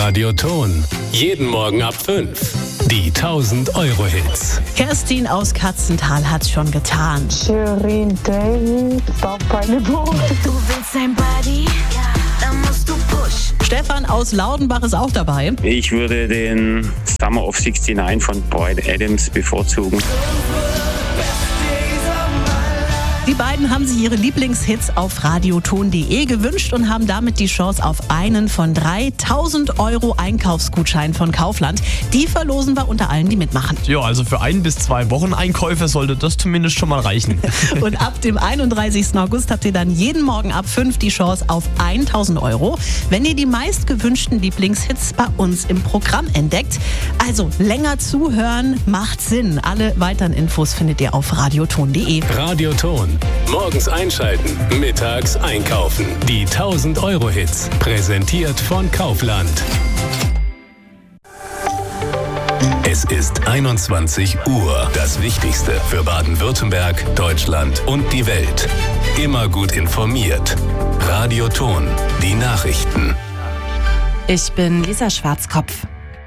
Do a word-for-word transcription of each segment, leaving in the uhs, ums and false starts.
Radioton. Jeden Morgen ab fünf. Die tausend Euro Hits. Kerstin aus Katzental hat's schon getan. Shirin David, Papa Nebo. Du willst ein Buddy? Ja, dann musst du pushen. Stefan aus Laudenbach ist auch dabei. Ich würde den Summer of sixty-nine von Bryan Adams bevorzugen. Die beiden haben sich ihre Lieblingshits auf radioton punkt de gewünscht und haben damit die Chance auf einen von drei tausend Euro Einkaufsgutschein von Kaufland. Die verlosen wir unter allen, die mitmachen. Ja, also für ein bis zwei Wochen Einkäufe sollte das zumindest schon mal reichen. Und ab dem einunddreißigsten August habt ihr dann jeden Morgen ab fünf die Chance auf tausend Euro, wenn ihr die meistgewünschten Lieblingshits bei uns im Programm entdeckt. Also länger zuhören macht Sinn. Alle weiteren Infos findet ihr auf radioton punkt de. Radioton. Morgens einschalten, mittags einkaufen. Die tausend Euro Hits. Präsentiert von Kaufland. Es ist einundzwanzig Uhr. Das Wichtigste für Baden-Württemberg, Deutschland und die Welt. Immer gut informiert. Radioton. Die Nachrichten. Ich bin Lisa Schwarzkopf.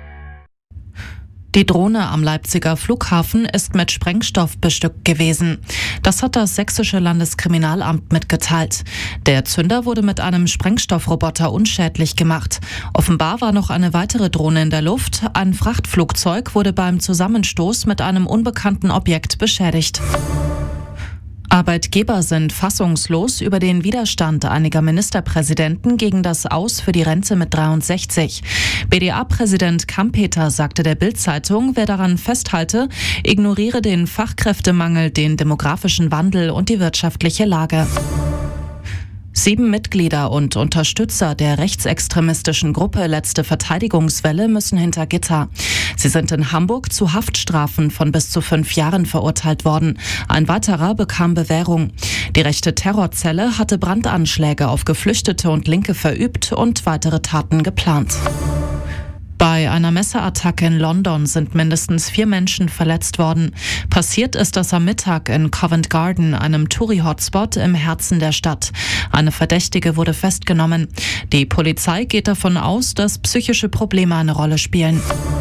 Die Drohne am Leipziger Flughafen ist mit Sprengstoff bestückt gewesen. Das hat das sächsische Landeskriminalamt mitgeteilt. Der Zünder wurde mit einem Sprengstoffroboter unschädlich gemacht. Offenbar war noch eine weitere Drohne in der Luft. Ein Frachtflugzeug wurde beim Zusammenstoß mit einem unbekannten Objekt beschädigt. Arbeitgeber sind fassungslos über den Widerstand einiger Ministerpräsidenten gegen das Aus für die Rente mit dreiundsechzig. B D A-Präsident Kampeter sagte der Bild-Zeitung, wer daran festhalte, ignoriere den Fachkräftemangel, den demografischen Wandel und die wirtschaftliche Lage. Sieben Mitglieder und Unterstützer der rechtsextremistischen Gruppe Letzte Verteidigungswelle müssen hinter Gitter. Sie sind in Hamburg zu Haftstrafen von bis zu fünf Jahren verurteilt worden. Ein weiterer bekam Bewährung. Die rechte Terrorzelle hatte Brandanschläge auf Geflüchtete und Linke verübt und weitere Taten geplant. Bei einer Messerattacke in London sind mindestens vier Menschen verletzt worden. Passiert ist das am Mittag in Covent Garden, einem Touri-Hotspot im Herzen der Stadt. Eine Verdächtige wurde festgenommen. Die Polizei geht davon aus, dass psychische Probleme eine Rolle spielen.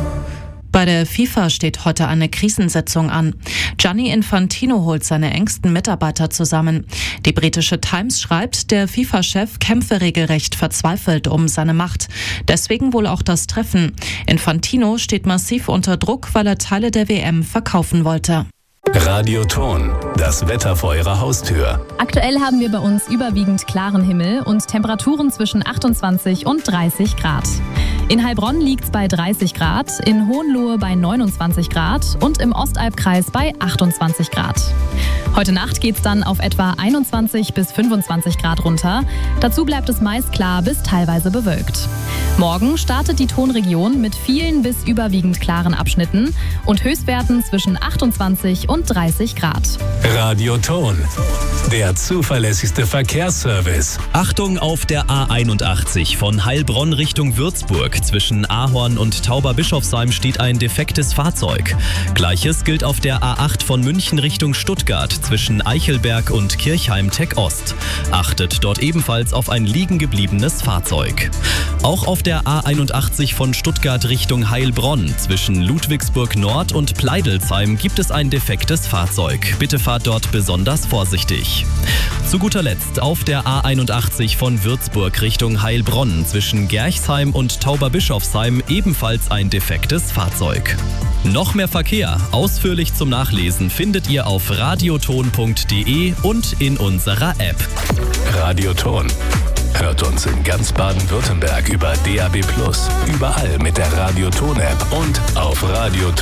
Bei der FIFA steht heute eine Krisensitzung an. Gianni Infantino holt seine engsten Mitarbeiter zusammen. Die britische Times schreibt, der FIFA-Chef kämpfe regelrecht verzweifelt um seine Macht. Deswegen wohl auch das Treffen. Infantino steht massiv unter Druck, weil er Teile der W M verkaufen wollte. Radioton. Das Wetter vor Ihrer Haustür. Aktuell haben wir bei uns überwiegend klaren Himmel und Temperaturen zwischen achtundzwanzig und dreißig Grad. In Heilbronn liegt es bei dreißig Grad, in Hohenlohe bei neunundzwanzig Grad und im Ostalbkreis bei achtundzwanzig Grad. Heute Nacht geht es dann auf etwa einundzwanzig bis fünfundzwanzig Grad runter. Dazu bleibt es meist klar bis teilweise bewölkt. Morgen startet die Tonregion mit vielen bis überwiegend klaren Abschnitten und Höchstwerten zwischen achtundzwanzig und dreißig Grad. Radioton. Der zuverlässigste Verkehrsservice. Achtung auf der A einundachtzig von Heilbronn Richtung Würzburg. Zwischen Ahorn und Tauberbischofsheim steht ein defektes Fahrzeug. Gleiches gilt auf der A acht von München Richtung Stuttgart zwischen Eichelberg und Kirchheim-Tech Ost. Achtet dort ebenfalls auf ein liegen gebliebenes Fahrzeug. Auch auf der A einundachtzig von Stuttgart Richtung Heilbronn zwischen Ludwigsburg Nord und Pleidelsheim gibt es ein defektes Fahrzeug. Bitte fahrt dort besonders vorsichtig. Zu guter Letzt auf der A einundachtzig von Würzburg Richtung Heilbronn zwischen Gerchsheim und Tauberbischofsheim ebenfalls ein defektes Fahrzeug. Noch mehr Verkehr, ausführlich zum Nachlesen, findet ihr auf radioton punkt de und in unserer App. Radioton. Hört uns in ganz Baden-Württemberg über D A B plus, überall mit der Radioton-App und auf radioton